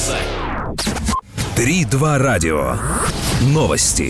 Казань. 3-2 радио. Новости.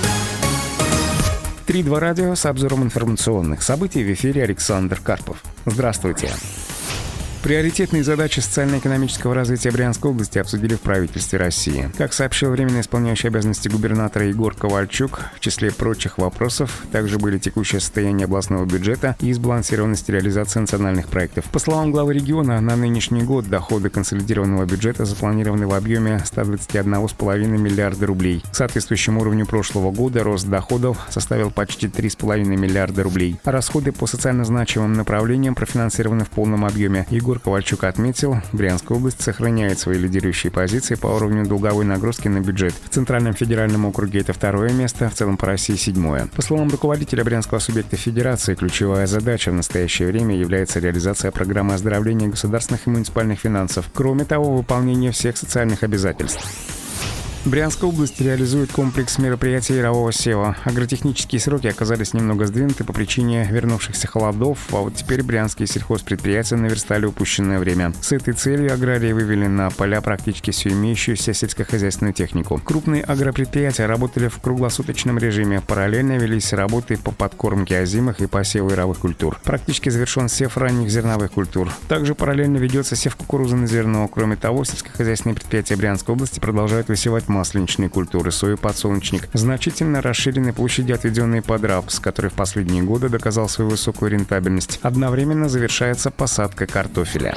3-2 радио с обзором информационных событий. В эфире Александр Карпов. Здравствуйте. Приоритетные задачи социально-экономического развития Брянской области обсудили в правительстве России. Как сообщил временно исполняющий обязанности губернатора Егор Ковальчук, в числе прочих вопросов также были текущее состояние областного бюджета и сбалансированность реализации национальных проектов. По словам главы региона, на нынешний год доходы консолидированного бюджета запланированы в объеме 121,5 миллиарда рублей. К соответствующему уровню прошлого года рост доходов составил почти 3,5 миллиарда рублей. А расходы по социально значимым направлениям профинансированы в полном объеме. Егор Ковальчук отметил, Брянская область сохраняет свои лидирующие позиции по уровню долговой нагрузки на бюджет. В Центральном федеральном округе это 2-е место, в целом по России 7-е. По словам руководителя Брянского субъекта федерации, ключевая задача в настоящее время является реализация программы оздоровления государственных и муниципальных финансов. Кроме того, выполнение всех социальных обязательств. Брянская область реализует комплекс мероприятий ярового сева. Агротехнические сроки оказались немного сдвинуты по причине вернувшихся холодов, а вот теперь брянские сельхозпредприятия наверстали упущенное время. С этой целью аграрии вывели на поля практически всю имеющуюся сельскохозяйственную технику. Крупные агропредприятия работали в круглосуточном режиме. Параллельно велись работы по подкормке озимых и посеву яровых культур. Практически завершен сев ранних зерновых культур. Также параллельно ведется сев кукурузы на зерно. Кроме того, сельскохозяйственные предприятия Брянской области продолжают высевать масленичные культуры, сою, подсолнечник. Значительно расширены площади, отведенные под рапс, который в последние годы доказал свою высокую рентабельность. Одновременно завершается посадка картофеля.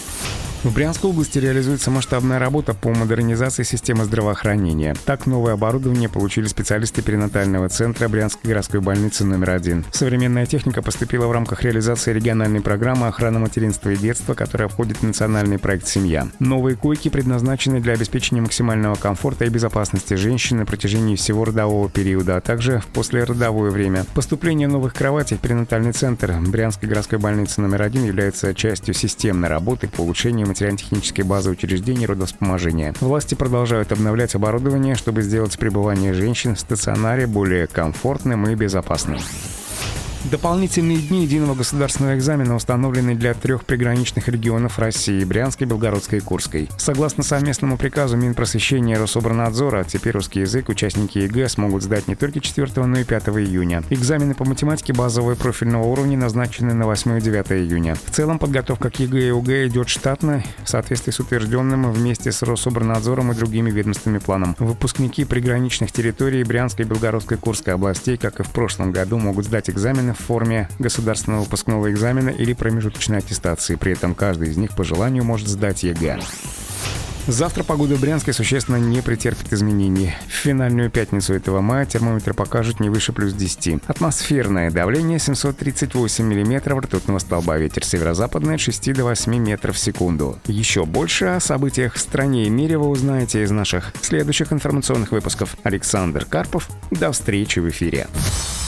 В Брянской области реализуется масштабная работа по модернизации системы здравоохранения. Так, новое оборудование получили специалисты перинатального центра Брянской городской больницы номер 1. Современная техника поступила в рамках реализации региональной программы охраны материнства и детства, которая входит в национальный проект «Семья». Новые койки предназначены для обеспечения максимального комфорта и безопасности женщин на протяжении всего родового периода, а также в послеродовое время. Поступление новых кроватей в перинатальный центр Брянской городской больницы номер 1 является частью системной работы по улучшению материально-технической базы учреждений родовспоможения. Власти продолжают обновлять оборудование, чтобы сделать пребывание женщин в стационаре более комфортным и безопасным. Дополнительные дни единого государственного экзамена установлены для 3 приграничных регионов России – Брянской, Белгородской и Курской. Согласно совместному приказу Минпросвещения и Рособорнадзора, теперь русский язык участники ЕГЭ смогут сдать не только 4, но и 5 июня. Экзамены по математике базового и профильного уровня назначены на 8 и 9 июня. В целом подготовка к ЕГЭ и ОГЭ идет штатно, в соответствии с утвержденным вместе с Рособорнадзором и другими ведомствами планом. Выпускники приграничных территорий Брянской, Белгородской и Курской областей, как и в прошлом году, могут сдать экзамены в форме государственного выпускного экзамена или промежуточной аттестации. При этом каждый из них по желанию может сдать ЕГЭ. Завтра погода в Брянске существенно не претерпит изменений. В финальную пятницу этого мая термометры покажут не выше плюс 10. Атмосферное давление 738 миллиметров ртутного столба. Ветер северо-западный от 6 до 8 метров в секунду. Еще больше о событиях в стране и мире вы узнаете из наших следующих информационных выпусков. Александр Карпов. До встречи в эфире.